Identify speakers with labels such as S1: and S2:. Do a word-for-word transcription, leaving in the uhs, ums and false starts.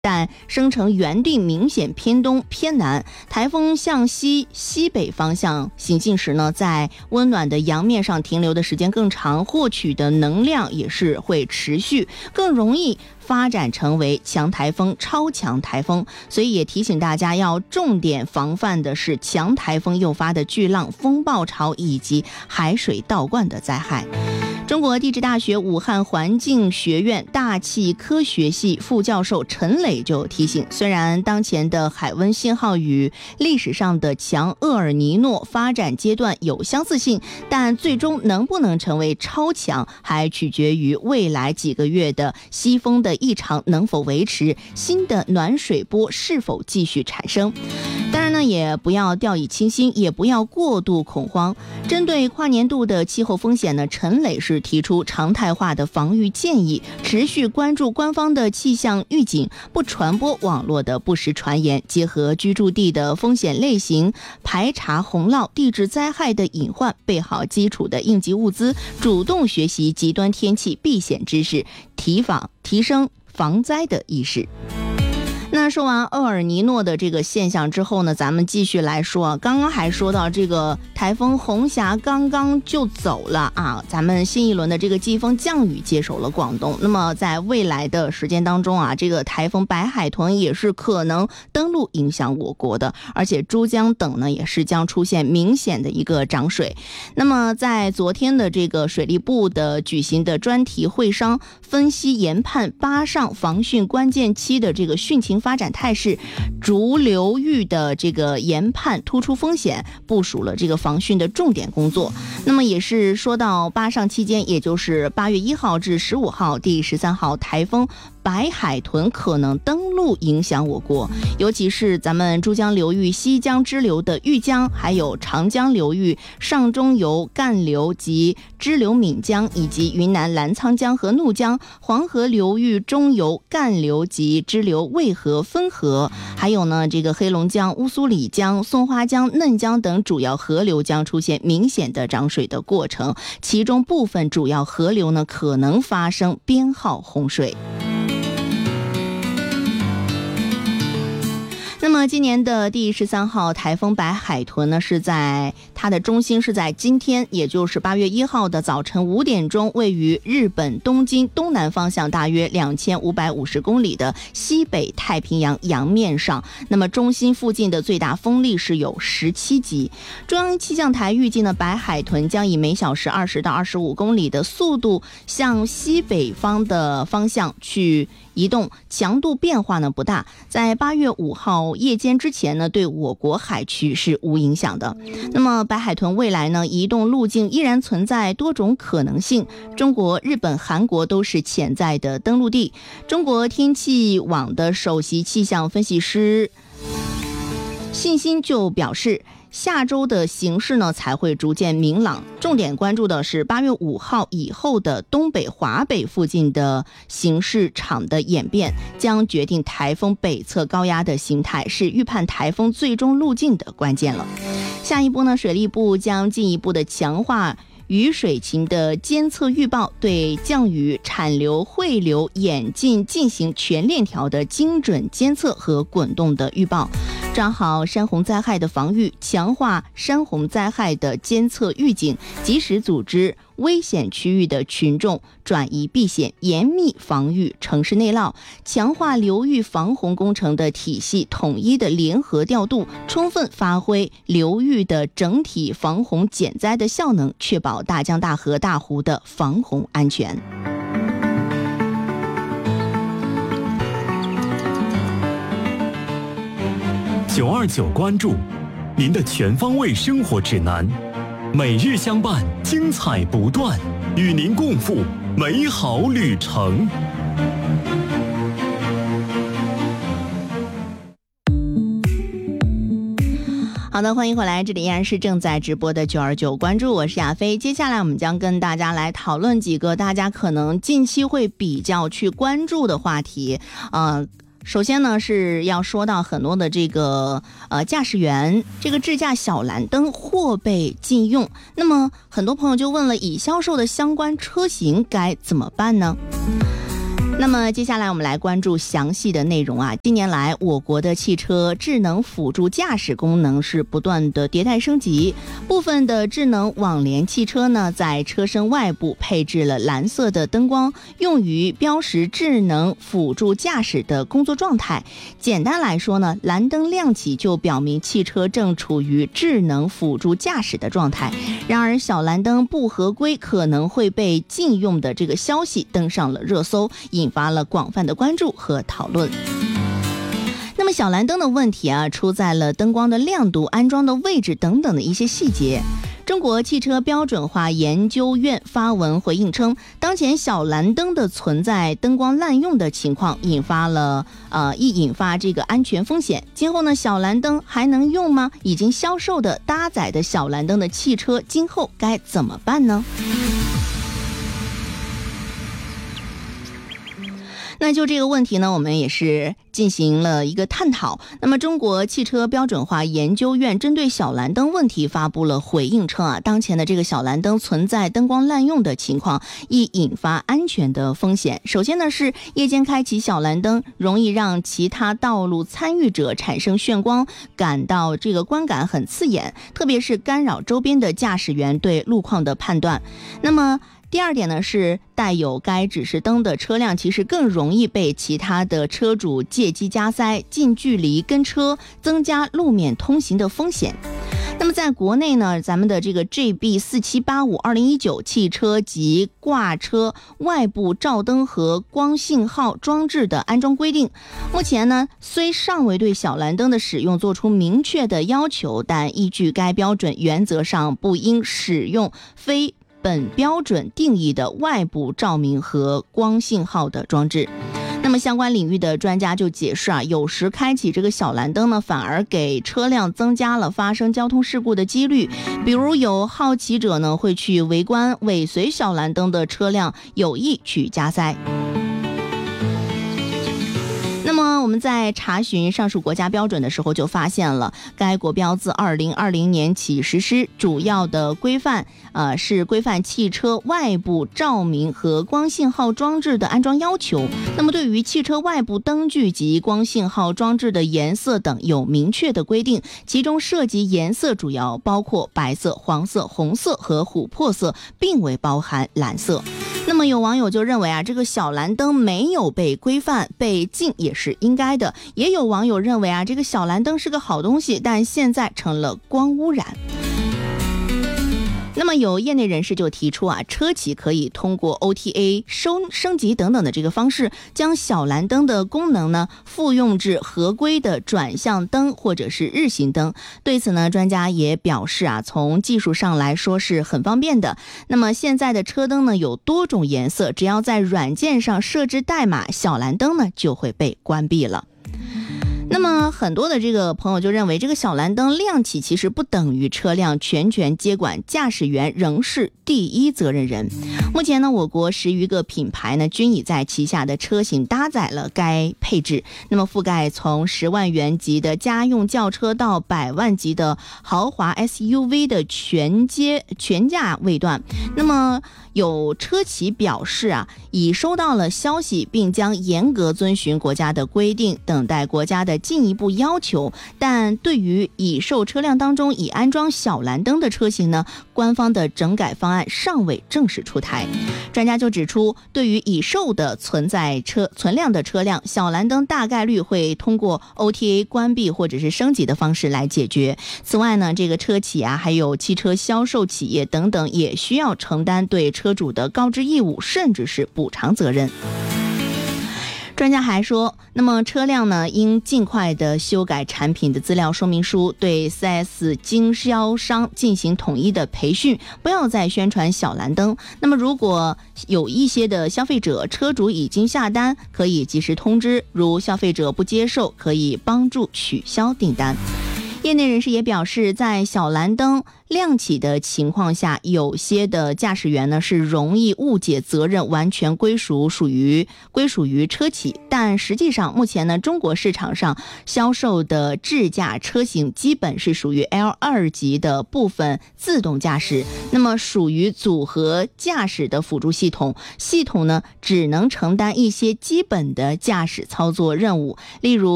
S1: 但生成原定明显偏东偏南，台风向西西北方向行进时呢，在温暖的洋面上停留的时间更长，获取的能量也是会持续，更容易发展成为强台风、超强台风。所以也提醒大家要重点防范的是强台风诱发的巨浪、风暴潮以及海水倒灌的灾害。中国地质大学武汉环境学院大气科学系副教授陈磊就提醒，虽然当前的海温信号与历史上的强厄尔尼诺发展阶段有相似性，但最终能不能成为超强，还取决于未来几个月的西风的异常能否维持，新的暖水波是否继续产生。当然呢，也不要掉以轻心，也不要过度恐慌。针对跨年度的气候风险呢，陈磊是提出常态化的防御建议，持续关注官方的气象预警，不传播网络的不实传言，结合居住地的风险类型，排查洪涝、地质灾害的隐患，备好基础的应急物资，主动学习极端天气避险知识，提防提升防灾的意识。那说完厄尔尼诺的这个现象之后呢，咱们继续来说，刚刚还说到这个台风红霞刚刚就走了啊，咱们新一轮的这个季风降雨接手了广东。那么在未来的时间当中啊，这个台风白海豚也是可能登陆影响我国的，而且珠江等呢也是将出现明显的一个涨水。那么在昨天的这个水利部的举行的专题会商，分析研判八上防汛关键期的这个汛情发展态势，逐流域的这个研判突出风险，部署了这个防汛的重点工作。那么也是说到八上期间，也就是八月一号至十五号，第十三号台风白海豚可能登陆影响我国，尤其是咱们珠江流域西江支流的豫江，还有长江流域上中游干流及支流岷江，以及云南澜沧江和怒江，黄河流域中游干流及支流渭河、汾河，还有呢这个黑龙江乌苏里江、松花江、嫩江等主要河流将出现明显的涨水的过程，其中部分主要河流呢可能发生编号洪水。那么今年的第十三号台风白海豚呢，是在它的中心是在今天，也就是八月一号的早晨五点钟，位于日本东京东南方向大约两千五百五十公里的西北太平洋洋面上。那么中心附近的最大风力是有十七级。中央气象台预计呢，白海豚将以每小时二十到二十五公里的速度向西北方的方向去移动，强度变化呢不大，在八月五号夜间之前呢，对我国海区是无影响的。那么白海豚未来呢移动路径依然存在多种可能性，中国、日本、韩国都是潜在的登陆地。中国天气网的首席气象分析师信心就表示，下周的形势呢才会逐渐明朗，重点关注的是八月五号以后的东北、华北附近的形势场的演变，将决定台风北侧高压的形态，是预判台风最终路径的关键了。下一步呢，水利部将进一步的强化雨水情的监测预报，对降雨、产流、汇流、演进进行全链条的精准监测和滚动的预报，抓好山洪灾害的防御，强化山洪灾害的监测预警，及时组织危险区域的群众转移避险，严密防御城市内涝，强化流域防洪工程的体系统一的联合调度，充分发挥流域的整体防洪减灾的效能，确保大江大河大湖的防洪安全。
S2: 九二九关注您的全方位生活指南，每日相伴，精彩不断，与您共赴美好旅程。
S1: 好的，欢迎回来，这里依然是正在直播的九二九关注，我是亚飞。接下来我们将跟大家来讨论几个大家可能近期会比较去关注的话题。呃首先呢，是要说到很多的这个呃驾驶员这个智驾小蓝灯或被禁用，那么很多朋友就问了，已销售的相关车型该怎么办呢？ 那么接下来我们来关注详细的内容啊。近年来，我国的汽车智能辅助驾驶功能是不断的迭代升级。部分的智能网联汽车呢，在车身外部配置了蓝色的灯光，用于标识智能辅助驾驶的工作状态。简单来说呢，蓝灯亮起就表明汽车正处于智能辅助驾驶的状态。然而，小蓝灯不合规可能会被禁用的这个消息登上了热搜，引发了广泛的关注和讨论。那么小蓝灯的问题啊，出在了灯光的亮度、安装的位置等等的一些细节。中国汽车标准化研究院发文回应称，当前小蓝灯的存在灯光滥用的情况，引发了呃易引发这个安全风险。今后呢，小蓝灯还能用吗？已经销售的搭载的小蓝灯的汽车，今后该怎么办呢？那就这个问题呢，我们也是进行了一个探讨。那么中国汽车标准化研究院针对小蓝灯问题发布了回应称啊，当前的这个小蓝灯存在灯光滥用的情况，易引发安全的风险。首先呢，是夜间开启小蓝灯容易让其他道路参与者产生眩光，感到这个观感很刺眼，特别是干扰周边的驾驶员对路况的判断。那么第二点呢，是带有该指示灯的车辆其实更容易被其他的车主借机加塞、近距离跟车，增加路面通行的风险。那么在国内呢，咱们的这个 G B 四七八五 二零一九汽车及挂车外部照灯和光信号装置的安装规定，目前呢虽尚未对小蓝灯的使用做出明确的要求，但依据该标准，原则上不应使用非本标准定义的外部照明和光信号的装置。那么相关领域的专家就解释啊，有时开启这个小蓝灯呢，反而给车辆增加了发生交通事故的几率。比如有好奇者呢会去围观尾随小蓝灯的车辆，有意去加塞。那么我们在查询上述国家标准的时候，就发现了该国标自二零二零年起实施，主要的规范呃是规范汽车外部照明和光信号装置的安装要求。那么对于汽车外部灯具及光信号装置的颜色等有明确的规定，其中涉及颜色主要包括白色、黄色、红色和琥珀色，并未包含蓝色。那么有网友就认为啊，这个小蓝灯没有被规范，被禁也是应该的。也有网友认为啊，这个小蓝灯是个好东西，但现在成了光污染。那么有业内人士就提出啊，车企可以通过 O T A 升升级等等的这个方式，将小蓝灯的功能呢复用至合规的转向灯或者是日行灯。对此呢，专家也表示啊，从技术上来说是很方便的。那么现在的车灯呢有多种颜色，只要在软件上设置代码，小蓝灯呢就会被关闭了。那么很多的这个朋友就认为，这个小蓝灯亮起其实不等于车辆全权接管，驾驶员仍是第一责任人。目前呢，我国十余个品牌呢均已在旗下的车型搭载了该配置，那么覆盖从十万元级的家用轿车到百万级的豪华 S U V 的全阶全价位段。那么有车企表示啊，已收到了消息，并将严格遵循国家的规定，等待国家的进一步要求。但对于已售车辆当中已安装小蓝灯的车型呢，官方的整改方案尚未正式出台。专家就指出，对于已售的存在车存量的车辆，小蓝灯大概率会通过 O T A 关闭或者是升级的方式来解决。此外呢，这个车企啊，还有汽车销售企业等等，也需要承担对车主的告知义务，甚至是补偿责任。专家还说，那么车辆呢应尽快的修改产品的资料说明书，对 四 S 经销商进行统一的培训，不要再宣传小蓝灯。那么如果有一些的消费者车主已经下单，可以及时通知，如消费者不接受，可以帮助取消订单。 业内人士也表示，在小蓝灯亮起的情况下，有些的驾驶员呢是容易误解责任完全归属属于归属于车企，但实际上目前呢，中国市场上销售的智驾车型基本是属于 L 二 级的部分自动驾驶，那么属于组合驾驶的辅助系统，系统呢只能承担一些基本的驾驶操作任务，例如